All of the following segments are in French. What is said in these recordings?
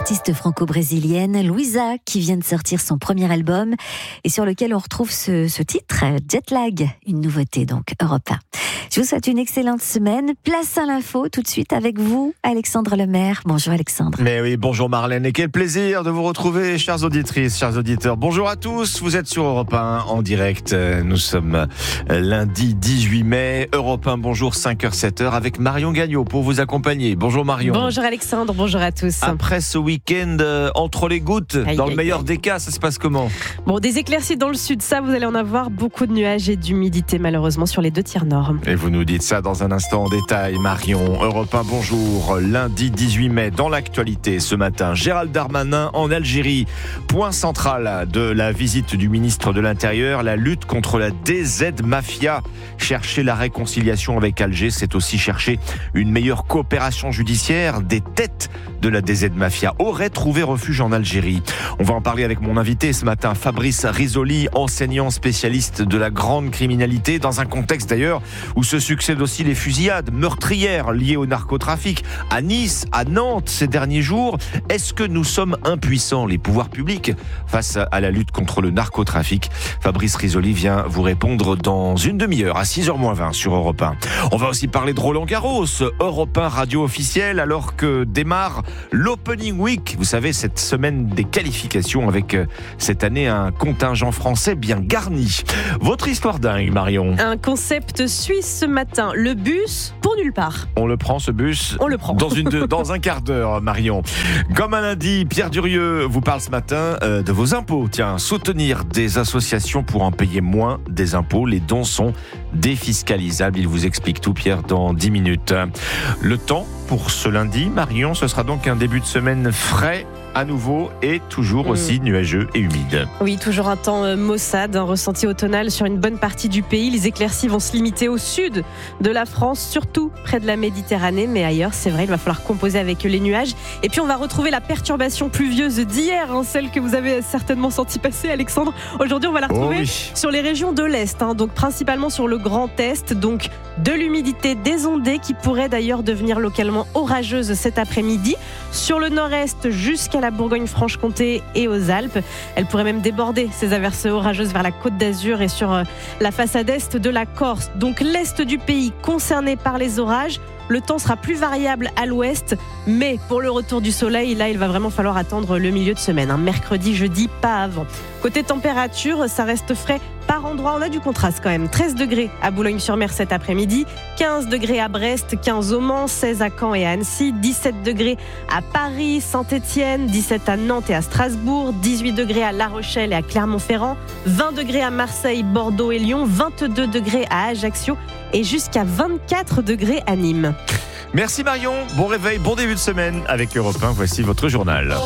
l'artiste franco-brésilienne Luísa qui vient de sortir son premier album et sur lequel on retrouve ce titre, Jet Lag, une nouveauté donc Europe 1. Je vous souhaite une excellente semaine. Place à l'info tout de suite avec vous, Alexandre Lemaire. Bonjour Alexandre. Mais oui, bonjour Marlène et quel plaisir de vous retrouver, chères auditrices, chers auditeurs. Bonjour à tous, vous êtes sur Europe 1 en direct. Nous sommes lundi 18 mai. Europe 1, bonjour, 5h-7h avec Marion Gagnon pour vous accompagner. Bonjour Marion. Bonjour Alexandre, bonjour à tous. Après ce week-end entre les gouttes, dans le meilleur des cas, ça se passe comment ? Bon, des éclaircies dans le sud, ça vous allez en avoir, beaucoup de nuages et d'humidité malheureusement sur les deux tiers nord. Et vous nous dites ça dans un instant en détail, Marion. Europe 1, bonjour. Lundi 18 mai, dans l'actualité ce matin, Gérald Darmanin en Algérie. Point central de la visite du ministre de l'Intérieur, la lutte contre la DZ Mafia. Chercher la réconciliation avec Alger, c'est aussi chercher une meilleure coopération judiciaire. Des têtes de la DZ Mafia auraient trouvé refuge en Algérie. On va en parler avec mon invité ce matin, Fabrice Risoli, enseignant spécialiste de la grande criminalité, dans un contexte d'ailleurs où se succèdent aussi les fusillades meurtrières liées au narcotrafic à Nice, à Nantes ces derniers jours. Est-ce que nous sommes impuissants, les pouvoirs publics, face à la lutte contre le narcotrafic ? Fabrice Risoli vient vous répondre dans une demi-heure à 6h-20 sur Europe 1. On va aussi parler de Roland Garros, Europe 1 radio officielle, alors que démarre l'Opening Week. Vous savez, cette semaine des qualifications avec cette année un contingent français bien garni. Votre histoire dingue, Marion. Un concept suisse ce matin, le bus pour nulle part. On le prend ce bus ? On le prend. Dans un quart d'heure, Marion. Comme un lundi, Pierre Durieux vous parle ce matin de vos impôts. Tiens, soutenir des associations pour en payer moins des impôts. Les dons sont défiscalisables. Il vous explique tout, Pierre, dans 10 minutes. Le temps pour ce lundi, Marion, ce sera donc un début de semaine frais à nouveau et toujours aussi nuageux et humide. Oui, toujours un temps maussade, un ressenti automnal sur une bonne partie du pays. Les éclaircies vont se limiter au sud de la France, surtout près de la Méditerranée, mais ailleurs, c'est vrai, il va falloir composer avec les nuages. Et puis on va retrouver la perturbation pluvieuse d'hier, celle que vous avez certainement senti passer, Alexandre. Aujourd'hui, on va la retrouver sur les régions de l'Est, donc principalement sur le Grand Est, donc de l'humidité, des ondées qui pourraient d'ailleurs devenir localement orageuses cet après-midi. Sur le Nord-Est jusqu'à la Bourgogne-Franche-Comté et aux Alpes. Elle pourrait même déborder ces averses orageuses vers la Côte d'Azur et sur la façade est de la Corse. Donc l'Est du pays concerné par les orages. Le temps sera plus variable à l'ouest, mais pour le retour du soleil, là, il va vraiment falloir attendre le milieu de semaine. Mercredi, jeudi, pas avant. Côté température, ça reste frais par endroit. On a du contraste quand même. 13 degrés à Boulogne-sur-Mer cet après-midi, 15 degrés à Brest, 15 au Mans, 16 à Caen et à Annecy, 17 degrés à Paris, Saint-Étienne, 17 à Nantes et à Strasbourg, 18 degrés à La Rochelle et à Clermont-Ferrand, 20 degrés à Marseille, Bordeaux et Lyon, 22 degrés à Ajaccio et jusqu'à 24 degrés à Nîmes. Merci Marion, bon réveil, bon début de semaine avec Europe 1, voici votre journal.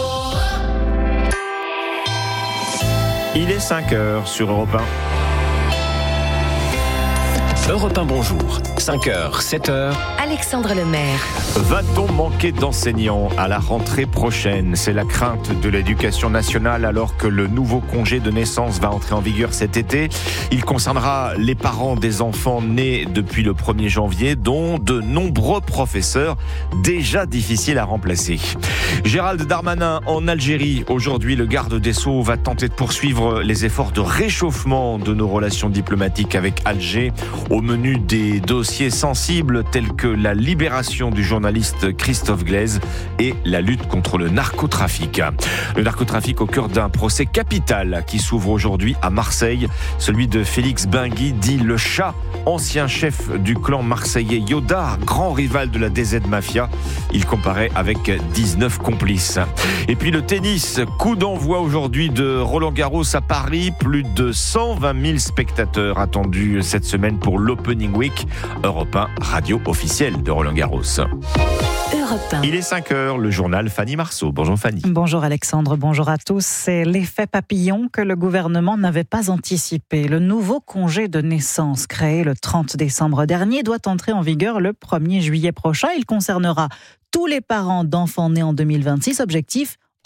Il est 5h sur Europe 1. Europe 1, bonjour. 5h, 7h. Alexandre Lemaire. Va-t-on manquer d'enseignants à la rentrée prochaine ? C'est la crainte de l'éducation nationale alors que le nouveau congé de naissance va entrer en vigueur cet été. Il concernera les parents des enfants nés depuis le 1er janvier, dont de nombreux professeurs déjà difficiles à remplacer. Gérald Darmanin en Algérie. Aujourd'hui, le garde des Sceaux va tenter de poursuivre les efforts de réchauffement de nos relations diplomatiques avec Alger. Au menu des dossiers sensibles tels que la libération du journaliste Christophe Glaise et la lutte contre le narcotrafic. Le narcotrafic au cœur d'un procès capital qui s'ouvre aujourd'hui à Marseille. Celui de Félix Bengui, dit le Chat, ancien chef du clan marseillais Yoda, grand rival de la DZ Mafia. Il comparaît avec 19 complices. Et puis le tennis, coup d'envoi aujourd'hui de Roland Garros à Paris. Plus de 120 000 spectateurs attendus cette semaine pour l'Opening Week. Europe 1, radio officielle de Roland Garros. Europe 1. Il est 5h, le journal Fanny Marceau. Bonjour Fanny. Bonjour Alexandre, bonjour à tous. C'est l'effet papillon que le gouvernement n'avait pas anticipé. Le nouveau congé de naissance créé le 30 décembre dernier doit entrer en vigueur le 1er juillet prochain. Il concernera tous les parents d'enfants nés en 2026. Objectif,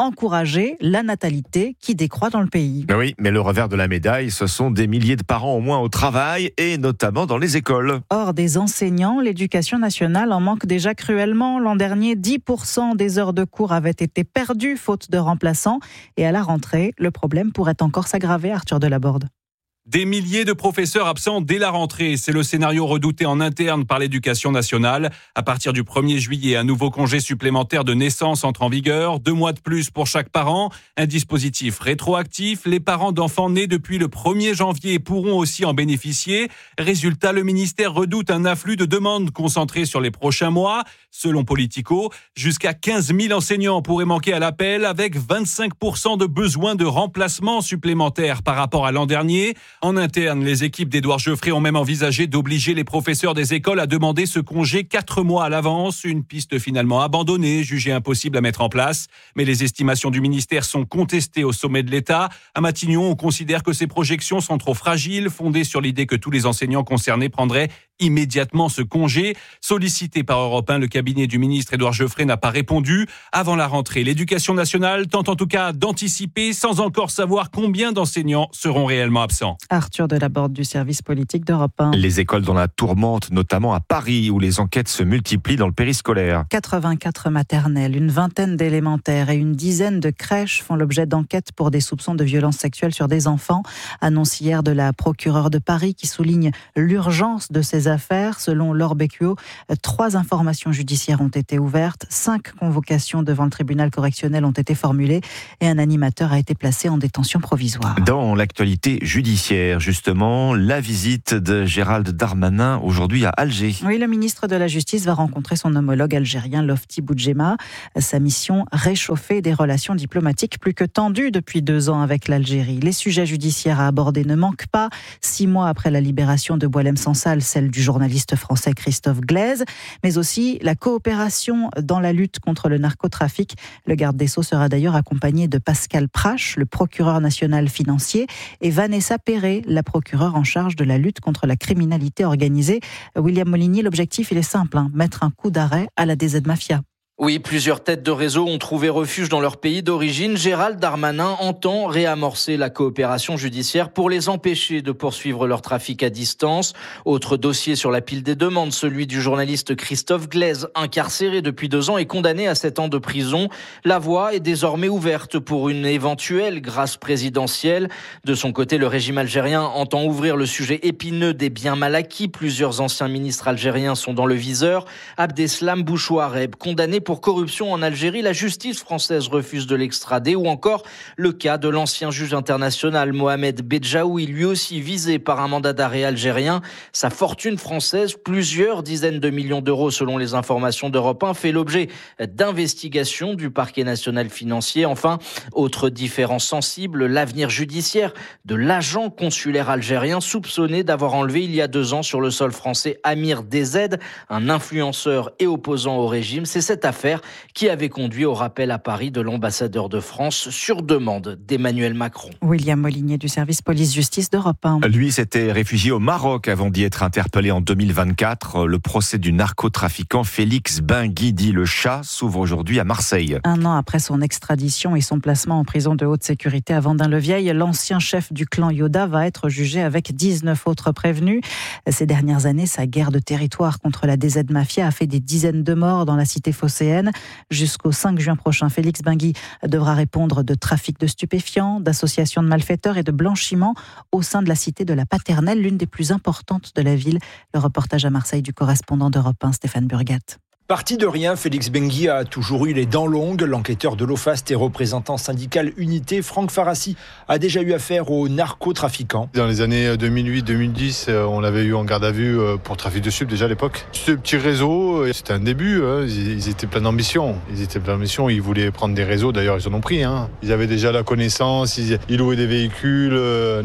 encourager la natalité qui décroît dans le pays. Oui, mais le revers de la médaille, ce sont des milliers de parents au moins au travail et notamment dans les écoles. Or, des enseignants, l'éducation nationale en manque déjà cruellement. L'an dernier, 10% des heures de cours avaient été perdues faute de remplaçants. Et à la rentrée, le problème pourrait encore s'aggraver, Arthur Delaborde. Des milliers de professeurs absents dès la rentrée. C'est le scénario redouté en interne par l'Éducation nationale. À partir du 1er juillet, un nouveau congé supplémentaire de naissance entre en vigueur. 2 mois de plus pour chaque parent. Un dispositif rétroactif. Les parents d'enfants nés depuis le 1er janvier pourront aussi en bénéficier. Résultat, le ministère redoute un afflux de demandes concentrées sur les prochains mois. Selon Politico, jusqu'à 15 000 enseignants pourraient manquer à l'appel avec 25% de besoins de remplacement supplémentaires par rapport à l'an dernier. En interne, les équipes d'Édouard Geoffrey ont même envisagé d'obliger les professeurs des écoles à demander ce congé 4 mois à l'avance. Une piste finalement abandonnée, jugée impossible à mettre en place. Mais les estimations du ministère sont contestées au sommet de l'État. À Matignon, on considère que ces projections sont trop fragiles, fondées sur l'idée que tous les enseignants concernés prendraient immédiatement ce congé. Sollicité par Europe 1, le cabinet du ministre Édouard Geoffrey n'a pas répondu. Avant la rentrée, l'Éducation nationale tente en tout cas d'anticiper sans encore savoir combien d'enseignants seront réellement absents. Arthur Delaborde du service politique d'Europe 1. Les écoles dans la tourmente, notamment à Paris, où les enquêtes se multiplient dans le périscolaire. 84 maternelles, une vingtaine d'élémentaires et une dizaine de crèches font l'objet d'enquêtes pour des soupçons de violences sexuelles sur des enfants. Annonce hier de la procureure de Paris qui souligne l'urgence de ces affaires. Selon Laure Becquio, 3 informations judiciaires ont été ouvertes, 5 convocations devant le tribunal correctionnel ont été formulées et un animateur a été placé en détention provisoire. Dans l'actualité judiciaire, justement, la visite de Gérald Darmanin aujourd'hui à Alger. Oui, le ministre de la Justice va rencontrer son homologue algérien Lofti Boudjema. Sa mission, réchauffer des relations diplomatiques plus que tendues depuis 2 ans avec l'Algérie. Les sujets judiciaires à aborder ne manquent pas. 6 mois après la libération de Boualem Sansal, celle du journaliste français Christophe Glaise, mais aussi la coopération dans la lutte contre le narcotrafic. Le garde des Sceaux sera d'ailleurs accompagné de Pascal Prache, le procureur national financier, et Vanessa Perret, la procureure en charge de la lutte contre la criminalité organisée. William Molinier, l'objectif il est simple, mettre un coup d'arrêt à la DZ Mafia. Oui, plusieurs têtes de réseau ont trouvé refuge dans leur pays d'origine. Gérald Darmanin entend réamorcer la coopération judiciaire pour les empêcher de poursuivre leur trafic à distance. Autre dossier sur la pile des demandes, celui du journaliste Christophe Glaise, incarcéré depuis 2 ans et condamné à 7 ans de prison. La voie est désormais ouverte pour une éventuelle grâce présidentielle. De son côté, le régime algérien entend ouvrir le sujet épineux des biens mal acquis. Plusieurs anciens ministres algériens sont dans le viseur. Abdeslam Bouchouareb, condamné pour corruption en Algérie, la justice française refuse de l'extrader, ou encore le cas de l'ancien juge international Mohamed Bedjaoui, lui aussi visé par un mandat d'arrêt algérien. Sa fortune française, plusieurs dizaines de millions d'euros selon les informations d'Europe 1, fait l'objet d'investigations du parquet national financier. Enfin, autre différence sensible, l'avenir judiciaire de l'agent consulaire algérien soupçonné d'avoir enlevé il y a 2 ans sur le sol français Amir DZ, un influenceur et opposant au régime. C'est cette affaire qui avait conduit au rappel à Paris de l'ambassadeur de France sur demande d'Emmanuel Macron. William Molinier du service police-justice d'Europe 1. Lui s'était réfugié au Maroc avant d'y être interpellé en 2024. Le procès du narcotrafiquant Félix Benguigui dit le Chat s'ouvre aujourd'hui à Marseille. 1 an après son extradition et son placement en prison de haute sécurité à Vendin-le-Vieil, l'ancien chef du clan Yoda va être jugé avec 19 autres prévenus. Ces dernières années, sa guerre de territoire contre la DZ Mafia a fait des dizaines de morts dans la cité phocéenne. Jusqu'au 5 juin prochain, Félix Benguigui devra répondre de trafic de stupéfiants, d'associations de malfaiteurs et de blanchiment au sein de la cité de la Paternelle, l'une des plus importantes de la ville. Le reportage à Marseille du correspondant d'Europe 1, Stéphane Burgat. Parti de rien, Félix Benguigui a toujours eu les dents longues. L'enquêteur de l'OFAST et représentant syndical Unité, Franck Farassi, a déjà eu affaire aux narcotrafiquants. Dans les années 2008-2010, on l'avait eu en garde à vue pour trafic de stupes déjà à l'époque. Ce petit réseau, c'était un début. Ils étaient pleins d'ambition. Ils voulaient prendre des réseaux, d'ailleurs ils en ont pris. Ils avaient déjà la connaissance, ils louaient des véhicules.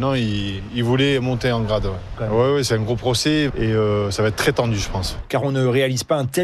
Ils voulaient monter en grade. Ouais, c'est un gros procès et ça va être très tendu, je pense. Car on ne réalise pas un tel parcours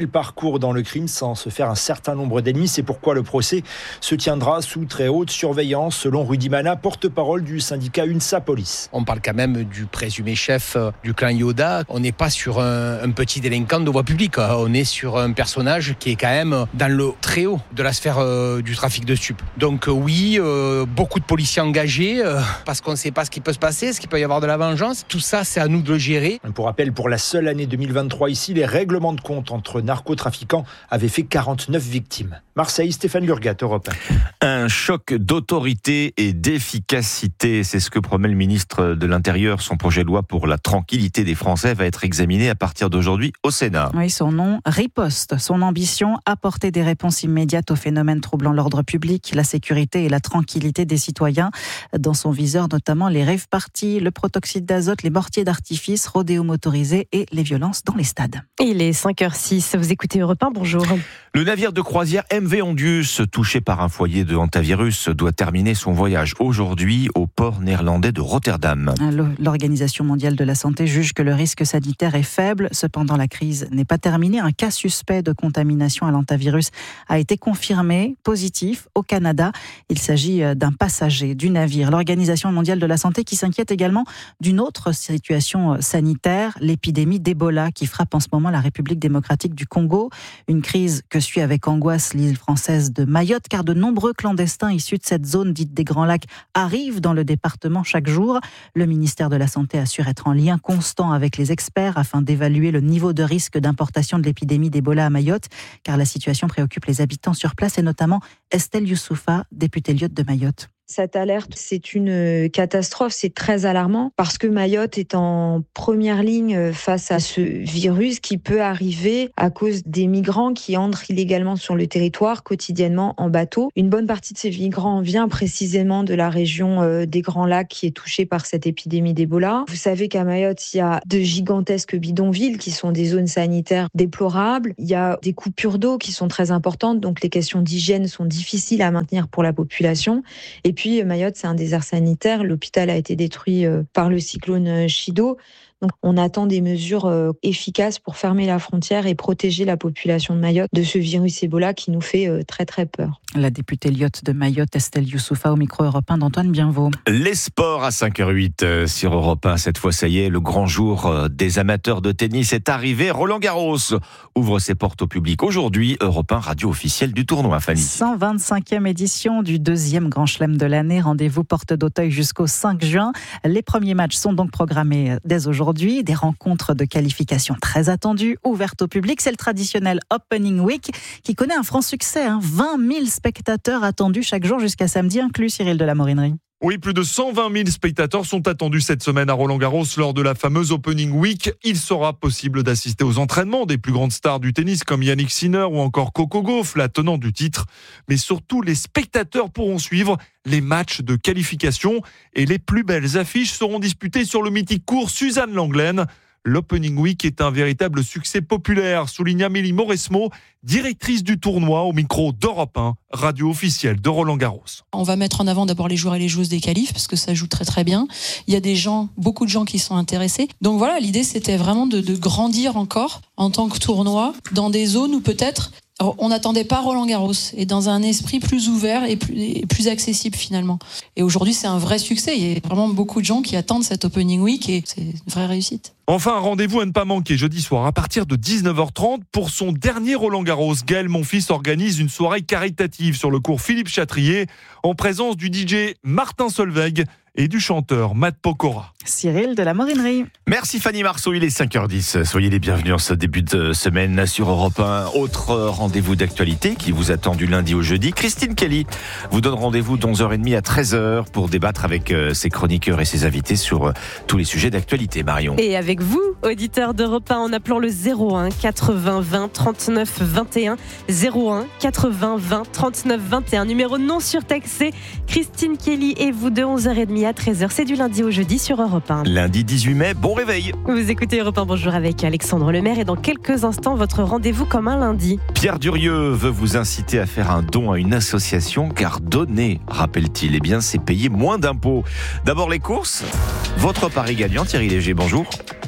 parcours dans le crime sans se faire un certain nombre d'ennemis. C'est pourquoi le procès se tiendra sous très haute surveillance, selon Rudy Mana, porte-parole du syndicat UNSA Police. On parle quand même du présumé chef du clan Yoda. On n'est pas sur un petit délinquant de voie publique. On est sur un personnage qui est quand même dans le très haut de la sphère du trafic de stupes. Donc oui, beaucoup de policiers engagés, parce qu'on ne sait pas ce qui peut se passer, ce qu'il peut y avoir de la vengeance. Tout ça, c'est à nous de le gérer. Pour rappel, pour la seule année 2023 ici, les règlements de compte entre narcotrafiquants avaient fait 49 victimes. Marseille, Stéphane Lurgat, Europe 1. Un choc d'autorité et d'efficacité, c'est ce que promet le ministre de l'Intérieur. Son projet de loi pour la tranquillité des Français va être examiné à partir d'aujourd'hui au Sénat. Oui, son nom, Riposte. Son ambition, apporter des réponses immédiates aux phénomènes troublant l'ordre public, la sécurité et la tranquillité des citoyens. Dans son viseur, notamment les rave-parties, le protoxyde d'azote, les mortiers d'artifice, rodéos motorisés et les violences dans les stades. Il est 5h06, vous écoutez Europe 1, bonjour. Le navire de croisière MV Ondius, touché par un foyer de hantavirus, doit terminer son voyage aujourd'hui au port néerlandais de Rotterdam. L'Organisation mondiale de la santé juge que le risque sanitaire est faible. Cependant, la crise n'est pas terminée. Un cas suspect de contamination à l'hantavirus a été confirmé positif au Canada. Il s'agit d'un passager du navire. L'Organisation mondiale de la santé qui s'inquiète également d'une autre situation sanitaire, l'épidémie d'Ebola qui frappe en ce moment la République démocratique du Congo. Une crise que suit avec angoisse l'île française de Mayotte, car de nombreux clandestins issus de cette zone dite des Grands Lacs arrivent dans le département chaque jour. Le ministère de la Santé assure être en lien constant avec les experts afin d'évaluer le niveau de risque d'importation de l'épidémie d'Ebola à Mayotte, car la situation préoccupe les habitants sur place et notamment Estelle Youssoufa, députée Lyotte de Mayotte. Cette alerte, c'est une catastrophe, c'est très alarmant parce que Mayotte est en première ligne face à ce virus qui peut arriver à cause des migrants qui entrent illégalement sur le territoire quotidiennement en bateau. Une bonne partie de ces migrants vient précisément de la région des Grands Lacs qui est touchée par cette épidémie d'Ebola. Vous savez qu'à Mayotte, il y a de gigantesques bidonvilles qui sont des zones sanitaires déplorables. Il y a des coupures d'eau qui sont très importantes, donc les questions d'hygiène sont difficiles à maintenir pour la population. Et puis Mayotte, c'est un désert sanitaire. L'hôpital a été détruit par le cyclone Chido. Donc, on attend des mesures efficaces pour fermer la frontière et protéger la population de Mayotte de ce virus Ebola qui nous fait très très peur. La députée Lyotte de Mayotte, Estelle Youssoufa, au micro européen d'Antoine Bienvaux. Les sports à 5h08 sur Europe 1. Cette fois, ça y est, le grand jour des amateurs de tennis est arrivé. Roland Garros ouvre ses portes au public aujourd'hui. Europe 1, radio officielle du tournoi, Fanny. 125e édition du deuxième Grand Chelem de l'année. Rendez-vous porte d'Auteuil jusqu'au 5 juin. Les premiers matchs sont donc programmés dès aujourd'hui. Des rencontres de qualification très attendues, ouvertes au public. C'est le traditionnel Opening Week qui connaît un franc succès. 20 000 spectateurs attendus chaque jour jusqu'à samedi inclus, Cyril de la Morinerie. Oui, plus de 120 000 spectateurs sont attendus cette semaine à Roland-Garros lors de la fameuse Opening Week. Il sera possible d'assister aux entraînements des plus grandes stars du tennis comme Yannick Sinner ou encore Coco Gauff, la tenante du titre. Mais surtout, les spectateurs pourront suivre les matchs de qualification et les plus belles affiches seront disputées sur le mythique court Suzanne Lenglen. L'Opening Week est un véritable succès populaire, souligne Amélie Mauresmo, directrice du tournoi au micro d'Europe 1, radio officielle de Roland-Garros. On va mettre en avant d'abord les joueurs et les joueuses des qualifs parce que ça joue très très bien. Il y a beaucoup de gens qui sont intéressés. Donc voilà, l'idée c'était vraiment de grandir encore en tant que tournoi dans des zones où peut-être on n'attendait pas Roland-Garros et dans un esprit plus ouvert et plus accessible finalement. Et aujourd'hui, c'est un vrai succès. Il y a vraiment beaucoup de gens qui attendent cette Opening Week et c'est une vraie réussite. Enfin, un rendez-vous à ne pas manquer jeudi soir à partir de 19h30 pour son dernier Roland-Garros. Gaël Monfils organise une soirée caritative sur le cours Philippe Chatrier en présence du DJ Martin Solveig et du chanteur Matt Pokora. Cyril de la Morinerie. Merci Fanny Marceau, il est 5h10. Soyez les bienvenus en ce début de semaine sur Europe 1. Autre rendez-vous d'actualité qui vous attend du lundi au jeudi. Christine Kelly vous donne rendez-vous de 11h30 à 13h pour débattre avec ses chroniqueurs et ses invités sur tous les sujets d'actualité. Marion. Et avec vous, auditeurs d'Europe 1, en appelant le 01 80 20 39 21. 01 80 20 39 21. Numéro non surtaxé. Christine Kelly et vous de 11h30 à 13h. C'est du lundi au jeudi sur Europe 1. Lundi 18 mai, bon réveil. Vous écoutez Europe 1, bonjour avec Alexandre Lemaire et dans quelques instants, votre rendez-vous comme un lundi. Pierre Durieux veut vous inciter à faire un don à une association car donner, rappelle-t-il, c'est payer moins d'impôts. D'abord les courses. Votre pari gagnant, Thierry Léger, bonjour.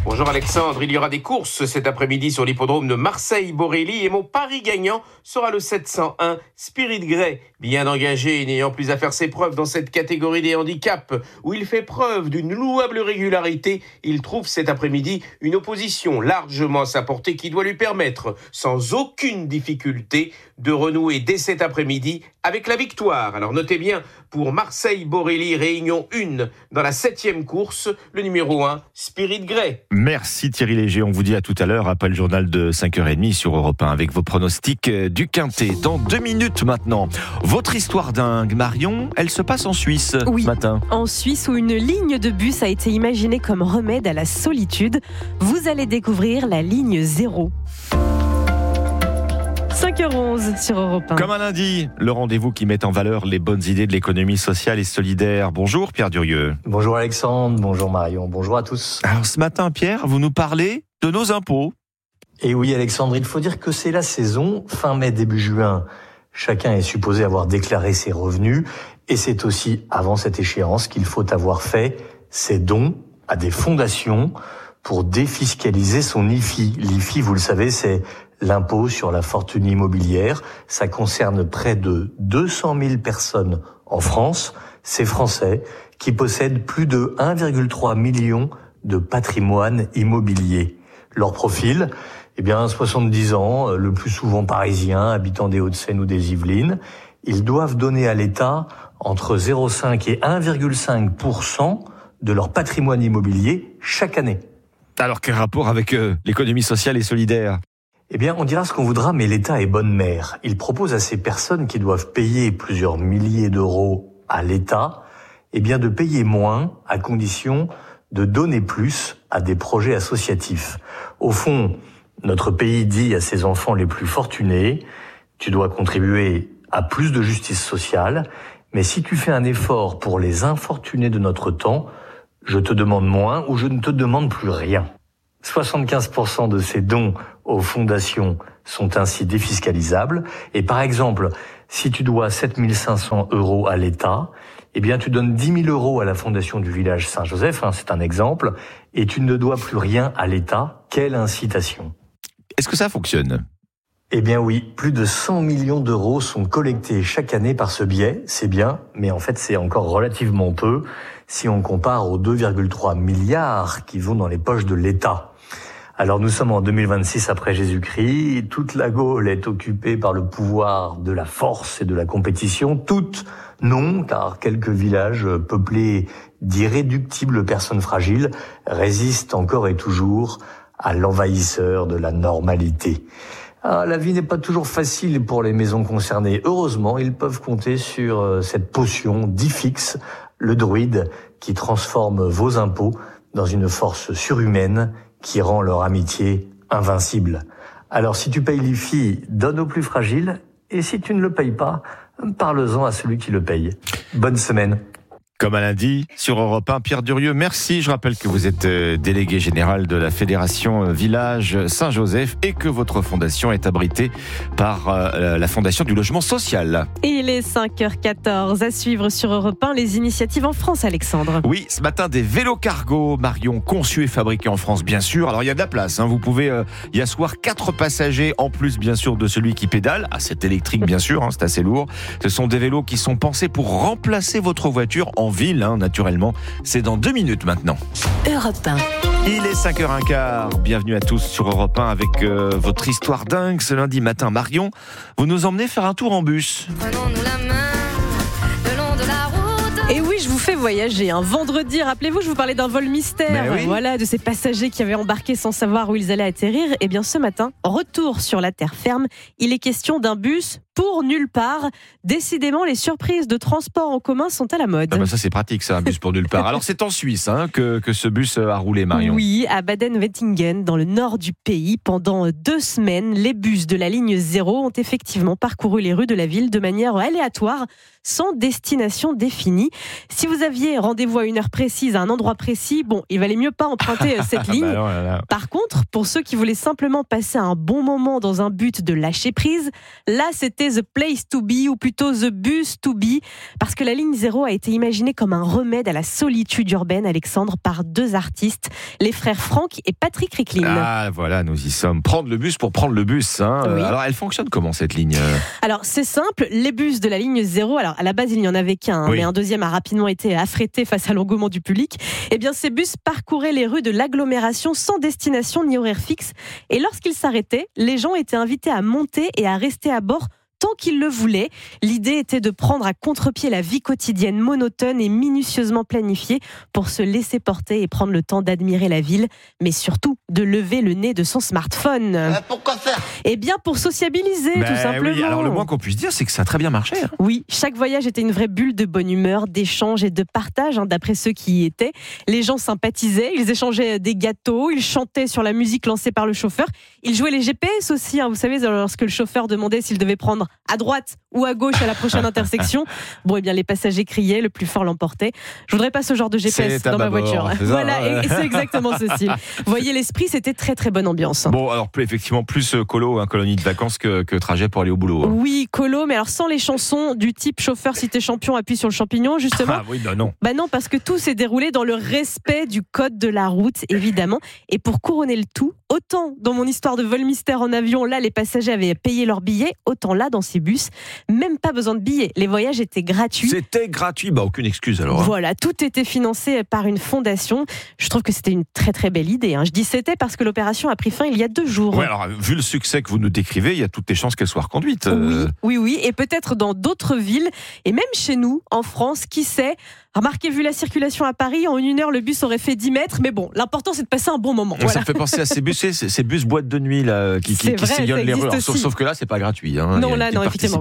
Bonjour Alexandre, il y aura des courses cet après-midi sur l'hippodrome de Marseille-Borelli et mon pari gagnant sera le 701 Spirit Grey. Bien engagé et n'ayant plus à faire ses preuves dans cette catégorie des handicaps où il fait preuve d'une louable régularité, il trouve cet après-midi une opposition largement à sa portée qui doit lui permettre, sans aucune difficulté, de renouer dès cet après-midi avec la victoire. Alors notez bien, pour Marseille-Borelli, Réunion 1, dans la 7e course, le numéro 1, Spirit Grey. Merci Thierry Léger, on vous dit à tout à l'heure après le journal de 5h30 sur Europe 1 avec vos pronostics du Quintet. Dans 2 minutes maintenant, votre histoire dingue, Marion, elle se passe en Suisse ce matin. En Suisse où une ligne de bus a été imaginée comme remède à la solitude. Vous allez découvrir la ligne 0. 5h11 sur Europe 1. Comme un lundi, le rendez-vous qui met en valeur les bonnes idées de l'économie sociale et solidaire. Bonjour Pierre Durieux. Bonjour Alexandre, bonjour Marion, bonjour à tous. Alors ce matin Pierre, vous nous parlez de nos impôts. Et oui Alexandre, il faut dire que c'est la saison, fin mai, début juin. Chacun est supposé avoir déclaré ses revenus et c'est aussi avant cette échéance qu'il faut avoir fait ses dons à des fondations pour défiscaliser son IFI. L'IFI, vous le savez, c'est l'impôt sur la fortune immobilière. Ça concerne près de 200 000 personnes en France. Ces Français qui possèdent plus de 1,3 million de patrimoine immobilier. Leur profil, 70 ans, le plus souvent parisiens, habitant des Hauts-de-Seine ou des Yvelines. Ils doivent donner à l'État entre 0,5 et 1,5% de leur patrimoine immobilier chaque année. Alors quel rapport avec l'économie sociale et solidaire ? On dira ce qu'on voudra, mais l'État est bonne mère. Il propose à ces personnes qui doivent payer plusieurs milliers d'euros à l'État, de payer moins à condition de donner plus à des projets associatifs. Au fond, notre pays dit à ses enfants les plus fortunés, tu dois contribuer à plus de justice sociale, mais si tu fais un effort pour les infortunés de notre temps, je te demande moins ou je ne te demande plus rien. 75% de ces dons aux fondations sont ainsi défiscalisables. Et par exemple, si tu dois 7 500 euros à l'État, tu donnes 10 000 euros à la fondation du village Saint-Joseph, c'est un exemple, et tu ne dois plus rien à l'État. Quelle incitation! Est-ce que ça fonctionne ? Oui, plus de 100 millions d'euros sont collectés chaque année par ce biais. C'est bien, mais en fait c'est encore relativement peu si on compare aux 2,3 milliards qui vont dans les poches de l'État. Alors nous sommes en 2026 après Jésus-Christ, toute la Gaule est occupée par le pouvoir de la force et de la compétition, toute non, car quelques villages peuplés d'irréductibles personnes fragiles résistent encore et toujours à l'envahisseur de la normalité. La vie n'est pas toujours facile pour les maisons concernées. Heureusement, ils peuvent compter sur cette potion d'Ifix, le druide, qui transforme vos impôts dans une force surhumaine qui rend leur amitié invincible. Alors si tu payes l'IFI, donne aux plus fragiles, et si tu ne le payes pas, parle-en à celui qui le paye. Bonne semaine. Comme un lundi, sur Europe 1, Pierre Durieux, merci. Je rappelle que vous êtes délégué général de la Fédération Village Saint-Joseph et que votre fondation est abritée par la Fondation du Logement Social. Il est 5h14 à suivre sur Europe 1 les initiatives en France, Alexandre. Oui, ce matin, des vélos cargo, Marion, conçus et fabriqués en France, bien sûr. Alors, il y a de la place, vous pouvez y asseoir 4 passagers, en plus, bien sûr, de celui qui pédale. Ah, c'est électrique, bien sûr, c'est assez lourd. Ce sont des vélos qui sont pensés pour remplacer votre voiture en ville, naturellement. C'est dans 2 minutes maintenant. Europe 1. Il est 5h15. Bienvenue à tous sur Europe 1 avec votre histoire dingue ce lundi matin. Marion, vous nous emmenez faire un tour en bus. Prenons-nous la main le long de la route. Et oui, je vous fais voyager. Vendredi, rappelez-vous, je vous parlais d'un vol mystère. Oui. Voilà, de ces passagers qui avaient embarqué sans savoir où ils allaient atterrir. Et bien ce matin, retour sur la terre ferme. Il est question d'un bus pour nulle part. Décidément, les surprises de transport en commun sont à la mode. Ça c'est pratique, ça, un bus pour nulle part. Alors c'est en Suisse que ce bus a roulé, Marion. Oui, à Baden-Wettingen, dans le nord du pays. Pendant 2 semaines, les bus de la ligne 0 ont effectivement parcouru les rues de la ville de manière aléatoire, sans destination définie. Si vous aviez rendez-vous à une heure précise, à un endroit précis, il valait mieux pas emprunter cette ligne. Par contre, pour ceux qui voulaient simplement passer un bon moment dans un but de lâcher prise, là c'était c'était The Place to Be ou plutôt The Bus to Be, parce que la ligne 0 a été imaginée comme un remède à la solitude urbaine, Alexandre, par deux artistes, les frères Franck et Patrick Ricklin. Ah voilà, nous y sommes. Prendre le bus pour prendre le bus. Hein. Oui. Alors elle fonctionne comment cette ligne ? Alors c'est simple, les bus de la ligne 0, alors à la base il n'y en avait qu'un, Oui. mais un deuxième a rapidement été affrété face à l'engouement du public. Eh bien ces bus parcouraient les rues de l'agglomération sans destination ni horaire fixe, et lorsqu'ils s'arrêtaient, les gens étaient invités à monter et à rester à bord tant qu'ils le voulaient. L'idée était de prendre à contre-pied la vie quotidienne monotone et minutieusement planifiée pour se laisser porter et prendre le temps d'admirer la ville, mais surtout de lever le nez de son smartphone. Pourquoi faire ? Eh bien pour sociabiliser, tout simplement. Oui, alors le moins qu'on puisse dire, c'est que ça a très bien marché. Hein. Oui, chaque voyage était une vraie bulle de bonne humeur, d'échange et de partage, d'après ceux qui y étaient. Les gens sympathisaient, ils échangeaient des gâteaux, ils chantaient sur la musique lancée par le chauffeur. Ils jouaient les GPS aussi, vous savez, lorsque le chauffeur demandait s'il devait prendre à droite ou à gauche à la prochaine intersection. Bon, eh bien, les passagers criaient, le plus fort l'emportait. Je voudrais pas ce genre de GPS dans ma voiture. Voilà, et c'est exactement ce style. Vous voyez l'esprit, c'était très très bonne ambiance. Bon, alors effectivement, plus colo, colonie de vacances que trajet pour aller au boulot. Hein. Oui, colo, mais alors sans les chansons du type chauffeur si t'es champion, appuie sur le champignon, justement. Ah oui, non. Bah non, parce que tout s'est déroulé dans le respect du code de la route, évidemment. Et pour couronner le tout, autant dans mon histoire de vol mystère en avion, là, les passagers avaient payé leur billet, autant là, dans ces bus, même pas besoin de billets. Les voyages étaient gratuits. C'était gratuit, aucune excuse alors. Hein. Voilà, tout était financé par une fondation. Je trouve que c'était une très très belle idée. Je dis c'était parce que l'opération a pris fin il y a 2 jours. Ouais, alors vu le succès que vous nous décrivez, il y a toutes les chances qu'elle soit reconduite. Oui, et peut-être dans d'autres villes, et même chez nous, en France, qui sait. Remarquez, vu la circulation à Paris, en 1 heure, le bus aurait fait 10 mètres, mais bon, l'important c'est de passer un bon moment. Voilà. Ça me fait penser à ces bus boîtes de nuit là, qui sillonnent les rues. Sauf que là, c'est pas gratuit. Hein. Non, là, non, effectivement.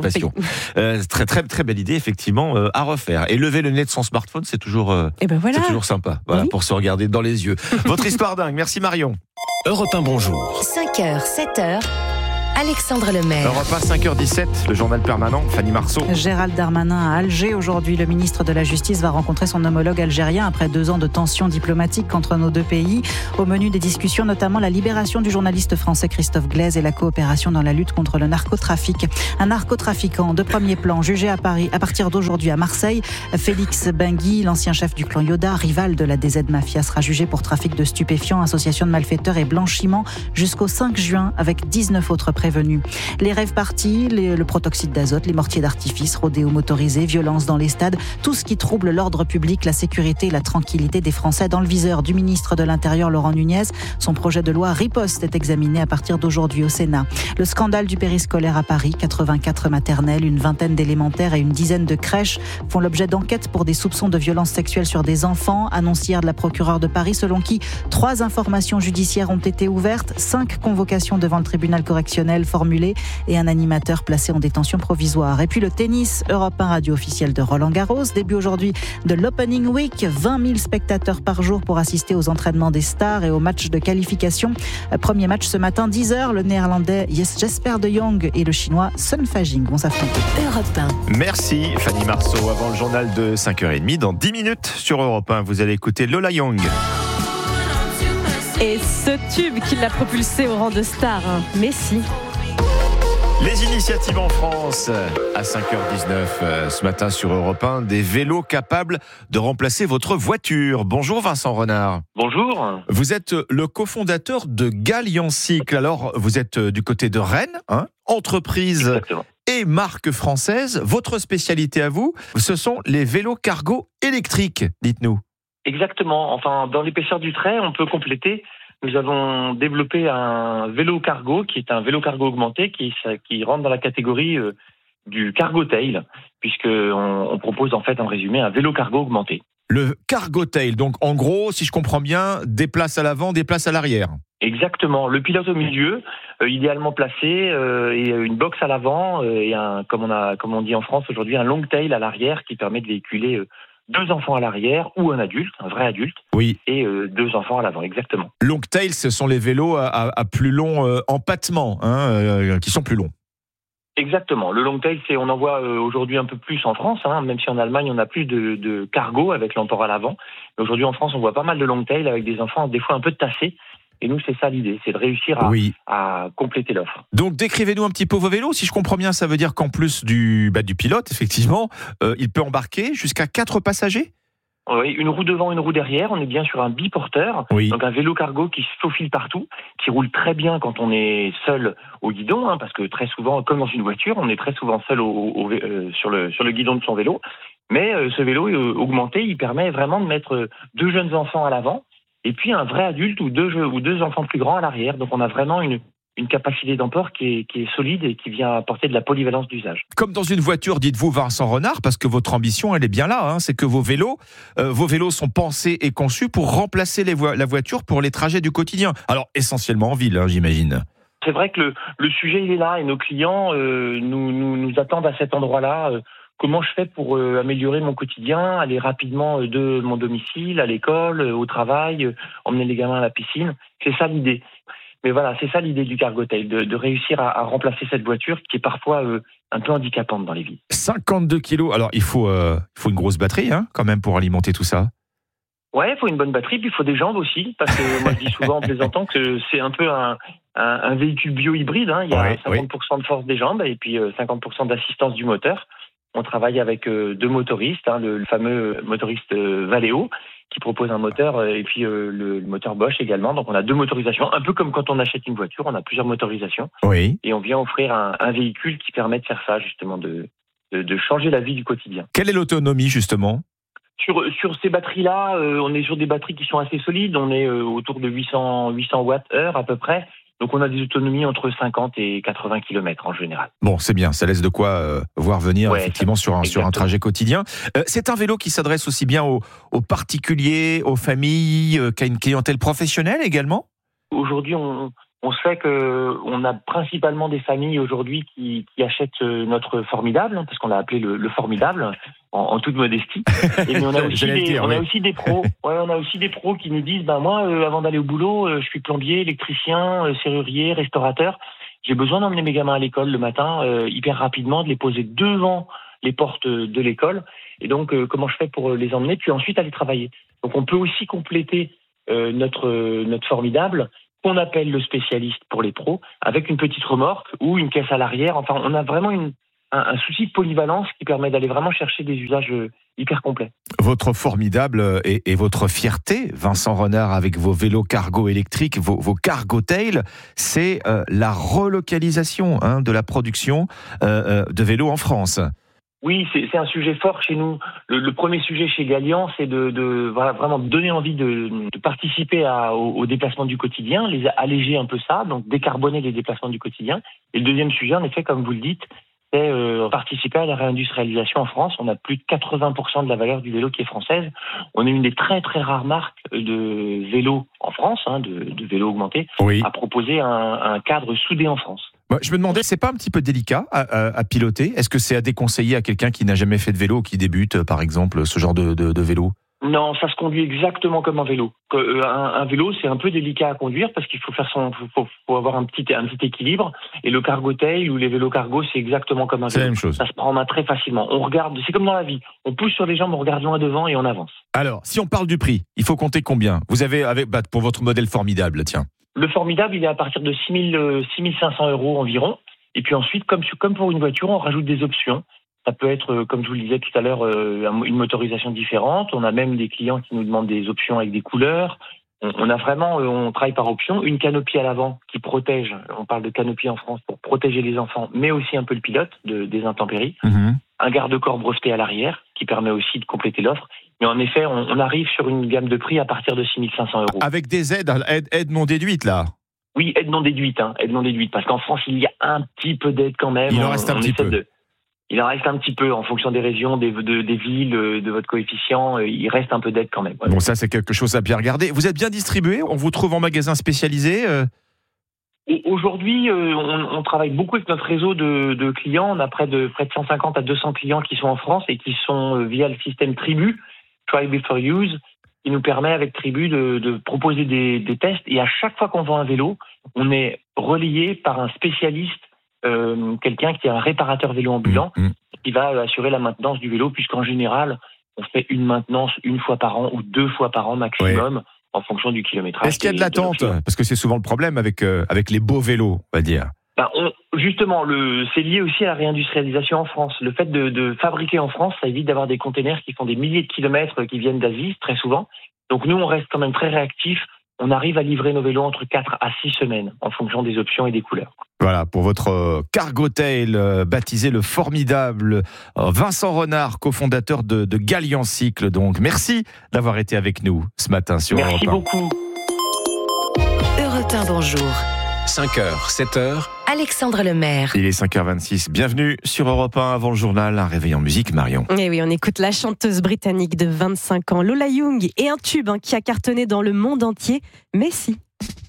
Très, très, très belle idée, effectivement, à refaire. Et lever le nez de son smartphone, c'est toujours, c'est toujours sympa, pour se regarder dans les yeux. Votre histoire dingue. Merci Marion. Europe 1, bonjour. 5h, 7h. Alexandre Lemaire. Europe 1, 5h17, le journal permanent, Fanny Marceau. Gérald Darmanin à Alger. Aujourd'hui, le ministre de la Justice va rencontrer son homologue algérien après 2 ans de tensions diplomatiques entre nos deux pays. Au menu des discussions, notamment la libération du journaliste français Christophe Glaise et la coopération dans la lutte contre le narcotrafic. Un narcotrafiquant de premier plan jugé à Paris à partir d'aujourd'hui à Marseille. Félix Benguy, l'ancien chef du clan Yoda, rival de la DZ Mafia, sera jugé pour trafic de stupéfiants, association de malfaiteurs et blanchiment jusqu'au 5 juin avec 19 autres prévenus. Les rêves partis, le protoxyde d'azote, les mortiers d'artifice, rodéos motorisés, violences dans les stades, tout ce qui trouble l'ordre public, la sécurité et la tranquillité des Français dans le viseur du ministre de l'Intérieur Laurent Nunez. Son projet de loi Riposte est examiné à partir d'aujourd'hui au Sénat. Le scandale du périscolaire à Paris, 84 maternelles, une vingtaine d'élémentaires et une dizaine de crèches font l'objet d'enquêtes pour des soupçons de violences sexuelles sur des enfants. Annonce hier de la procureure de Paris, selon qui 3 informations judiciaires ont été ouvertes, 5 convocations devant le tribunal correctionnel formulées et un animateur placé en détention provisoire. Et puis le tennis, Europe 1 radio officielle de Roland Garros. Début aujourd'hui de l'Opening Week, 20 000 spectateurs par jour pour assister aux entraînements des stars et aux matchs de qualification. Premier match ce matin, 10h, le néerlandais Jesper de Jong et le chinois Sun Fajing vont s'affronter. Europe 1. Merci Fanny Marceau. Avant le journal de 5h30, dans 10 minutes sur Europe 1, vous allez écouter Lola Young. Et ce tube qui l'a propulsé au rang de star, Messi. Les initiatives en France, à 5h19 ce matin sur Europe 1, des vélos capables de remplacer votre voiture. Bonjour Vincent Renard. Bonjour. Vous êtes le cofondateur de Galian Cycle. Alors, vous êtes du côté de Rennes, entreprise Exactement. Et marque française. Votre spécialité à vous, ce sont les vélos cargo électriques, dites-nous. Exactement. Enfin, dans l'épaisseur du trait, on peut compléter. Nous avons développé un vélo cargo qui est un vélo cargo augmenté qui rentre dans la catégorie du cargo tail, puisqu'on propose en fait en résumé un vélo cargo augmenté. Le cargo tail, donc en gros, si je comprends bien, des places à l'avant, des places à l'arrière. Exactement. Le pilote au milieu, idéalement placé, et une box à l'avant, et comme on dit en France aujourd'hui, un long tail à l'arrière qui permet de véhiculer 2 enfants à l'arrière ou un adulte, un vrai adulte, oui. Et 2 enfants à l'avant, exactement. Long tail, ce sont les vélos à plus long empattement, qui sont plus longs. Exactement. Le long tail, on en voit aujourd'hui un peu plus en France, même si en Allemagne on a plus de cargo avec l'emport à l'avant. Mais aujourd'hui en France, on voit pas mal de long tail avec des enfants des fois un peu tassés. Et nous, c'est ça l'idée, c'est de réussir à compléter l'offre. Donc, décrivez-nous un petit peu vos vélos. Si je comprends bien, ça veut dire qu'en plus du pilote, effectivement, il peut embarquer jusqu'à 4 passagers ? Oui, une roue devant, une roue derrière. On est bien sur un biporteur, donc un vélo cargo qui se faufile partout, qui roule très bien quand on est seul au guidon, parce que très souvent, comme dans une voiture, on est très souvent seul sur le guidon de son vélo. Mais ce vélo augmenté, il permet vraiment de mettre 2 jeunes enfants à l'avant et puis un vrai adulte ou deux enfants plus grands à l'arrière. Donc on a vraiment une capacité d'emport qui est solide et qui vient apporter de la polyvalence d'usage. Comme dans une voiture, dites-vous Vincent Renard, parce que votre ambition, elle est bien là, c'est que vos vélos sont pensés et conçus pour remplacer la voiture pour les trajets du quotidien. Alors essentiellement en ville, j'imagine. C'est vrai que le sujet, il est là et nos clients nous attendent à cet endroit-là. Comment je fais pour améliorer mon quotidien, aller rapidement de mon domicile à l'école, au travail, emmener les gamins à la piscine. C'est ça l'idée. Mais voilà, c'est ça l'idée du Cargotail, de réussir à remplacer cette voiture qui est parfois un peu handicapante dans les villes. 52 kilos, alors il faut une grosse batterie quand même pour alimenter tout ça. Ouais, il faut une bonne batterie, puis il faut des jambes aussi, parce que moi je dis souvent en plaisantant que c'est un peu un véhicule bio-hybride, il y a 50% de force des jambes et puis 50% d'assistance du moteur. On travaille avec 2 motoristes, le fameux motoriste Valeo, qui propose un moteur, et puis le moteur Bosch également. Donc on a 2 motorisations, un peu comme quand on achète une voiture, on a plusieurs motorisations. Oui. Et on vient offrir un véhicule qui permet de faire ça, justement, de changer la vie du quotidien. Quelle est l'autonomie, justement ? Sur ces batteries-là, on est sur des batteries qui sont assez solides. On est autour de 800 Wh à peu près. Donc on a des autonomies entre 50 et 80 km en général. Bon, c'est bien, ça laisse de quoi voir venir effectivement sur un trajet quotidien. C'est un vélo qui s'adresse aussi bien aux particuliers, aux familles, qu'à une clientèle professionnelle également ? Aujourd'hui, on sait qu'on a principalement des familles aujourd'hui qui achètent notre Formidable, parce qu'on l'a appelé le Formidable, en toute modestie. Mais on a aussi des pros. Ouais, on a aussi des pros qui nous disent, moi, avant d'aller au boulot, je suis plombier, électricien, serrurier, restaurateur. J'ai besoin d'emmener mes gamins à l'école le matin, hyper rapidement, de les poser devant les portes de l'école. Et donc, comment je fais pour les emmener, puis ensuite aller travailler. Donc, on peut aussi compléter notre Formidable, qu'on appelle le spécialiste pour les pros, avec une petite remorque ou une caisse à l'arrière. Enfin, on a vraiment un souci de polyvalence qui permet d'aller vraiment chercher des usages hyper complets. Votre Formidable et votre fierté, Vincent Renard, avec vos vélos cargo électriques, vos Cargotail, c'est la relocalisation de la production de vélos en France. Oui, c'est un sujet fort chez nous. Le premier sujet chez Gallian, c'est de vraiment donner envie de participer au déplacement du quotidien, les alléger un peu ça, donc décarboner les déplacements du quotidien. Et le deuxième sujet, en effet, comme vous le dites, c'est participer à la réindustrialisation en France. On a plus de 80% de la valeur du vélo qui est française. On est une des très très rares marques de vélos en France, de vélos augmentés, à proposer un cadre soudé en France. Je me demandais, c'est pas un petit peu délicat à piloter ? Est-ce que c'est à déconseiller à quelqu'un qui n'a jamais fait de vélo ou qui débute, par exemple, ce genre de vélo ? Non, ça se conduit exactement comme un vélo. Un vélo, c'est un peu délicat à conduire parce qu'il faut avoir un petit équilibre. Et le Cargotail ou les vélos cargo, c'est exactement comme un vélo. C'est la même chose. Ça se prend en main très facilement. On regarde, c'est comme dans la vie. On pousse sur les jambes, on regarde loin devant et on avance. Alors, si on parle du prix, il faut compter combien ? Vous avez pour votre modèle Formidable, tiens. Le Formidable, il est à partir de 6 500 € environ. Et puis ensuite, comme pour une voiture, on rajoute des options. Ça peut être, comme je vous le disais tout à l'heure, une motorisation différente. On a même des clients qui nous demandent des options avec des couleurs. On travaille par option. Une canopie à l'avant qui protège, on parle de canopie en France pour protéger les enfants, mais aussi un peu le pilote des intempéries. Un garde-corps breveté à l'arrière qui permet aussi de compléter l'offre. Mais en effet, on arrive sur une gamme de prix à partir de 6 500 €. Avec des aides non déduites, là ? Oui, aides non déduites, parce qu'en France, il y a un petit peu d'aide quand même. Il en reste un petit peu. Il en reste un petit peu en fonction des régions, des villes, de votre coefficient. Il reste un peu d'aide quand même. Bon, ça, c'est quelque chose à bien regarder. Vous êtes bien distribué ? On vous trouve en magasin spécialisé ? Aujourd'hui, on travaille beaucoup avec notre réseau de clients. On a près de 150 à 200 clients qui sont en France et qui sont via le système Tribu, Try Before Use, qui nous permet avec Tribu de proposer des tests. Et à chaque fois qu'on vend un vélo, on est relayé par un spécialiste, quelqu'un qui est un réparateur vélo ambulant, qui va assurer la maintenance du vélo, puisqu'en général, on fait une maintenance 1 fois par an ou 2 fois par an maximum. en fonction du kilométrage. Est-ce qu'il y a de l'attente ? Parce que c'est souvent le problème avec les beaux vélos, on va dire. Justement, c'est lié aussi à la réindustrialisation en France. Le fait de fabriquer en France, ça évite d'avoir des containers qui font des milliers de kilomètres qui viennent d'Asie, très souvent. Donc nous, on reste quand même très réactifs. On arrive à livrer nos vélos entre 4 à 6 semaines, en fonction des options et des couleurs. Voilà, pour votre Cargo Tail, baptisé le formidable Vincent Renard, cofondateur de Galian Cycle. Donc, merci d'avoir été avec nous ce matin sur Europe 1. Merci beaucoup. Europe 1, bonjour. 5h, 7h. Alexandre Lemaire. Il est 5h26. Bienvenue sur Europe 1 avant le journal. Un réveil en musique, Marion. Et oui, on écoute la chanteuse britannique de 25 ans, Lola Young, et un tube qui a cartonné dans le monde entier, Messi.